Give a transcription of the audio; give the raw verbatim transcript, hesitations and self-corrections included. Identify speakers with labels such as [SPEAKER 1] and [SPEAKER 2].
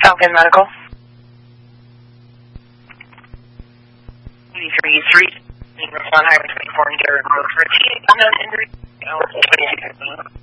[SPEAKER 1] Falcon Medical.
[SPEAKER 2] three three, on Highway twenty-four in Garrett Road for a T A unknown injury.